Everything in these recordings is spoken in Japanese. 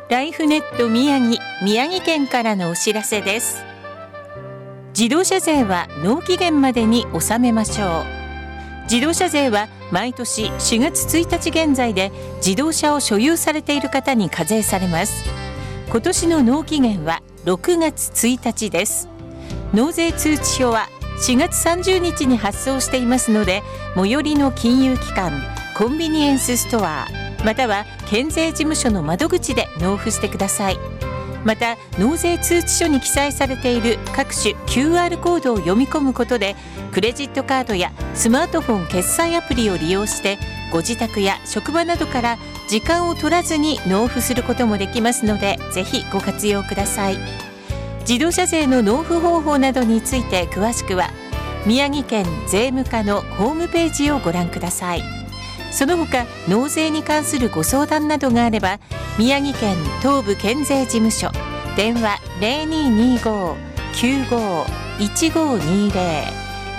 ライフネット宮城県からのお知らせです。自動車税は納期限までに納めましょう。自動車税は毎年4月1日現在で自動車を所有されている方に課税されます。今年の納期限は6月1日です。納税通知書は4月30日に発送していますので、最寄りの金融機関、コンビニエンスストア、または県税事務所の窓口で納付してください。また、納税通知書に記載されている各種 QR コードを読み込むことで、クレジットカードやスマートフォン決済アプリを利用して、ご自宅や職場などから時間を取らずに納付することもできますので、ぜひご活用ください。自動車税の納付方法などについて詳しくは、宮城県税務課のホームページをご覧ください。その他、納税に関するご相談などがあれば、宮城県東部県税事務所、電話 0225-95-1520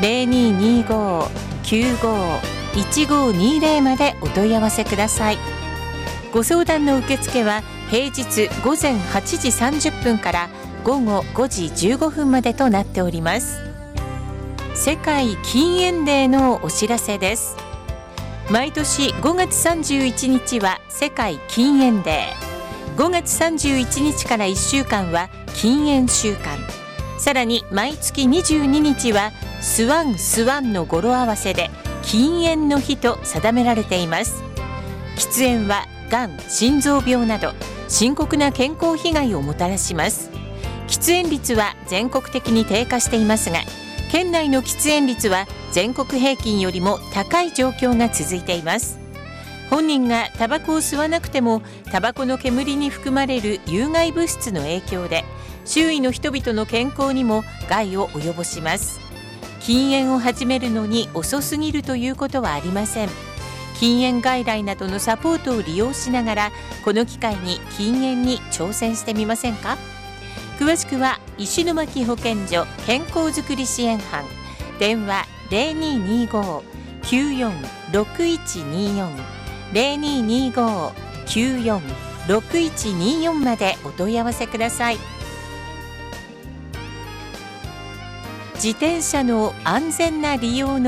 0225-95-1520 までお問い合わせください。ご相談の受付は平日午前8時30分から午後5時15分までとなっております。世界禁煙デーのお知らせです。毎年5月31日は世界禁煙デー、5月31日から1週間は禁煙週間、さらに毎月22日はスワンの語呂合わせで禁煙の日と定められています。喫煙はがん、心臓病など深刻な健康被害をもたらします。喫煙率は全国的に低下していますが、県内の喫煙率は全国平均よりも高い状況が続いています。本人がタバコを吸わなくても、タバコの煙に含まれる有害物質の影響で周囲の人々の健康にも害を及ぼします。禁煙を始めるのに遅すぎるということはありません。禁煙外来などのサポートを利用しながら、この機会に禁煙に挑戦してみませんか。詳しくは石巻保健所健康づくり支援班、電話 0225-946124 0225-946124 までお問い合わせください。自転車の安全な利用の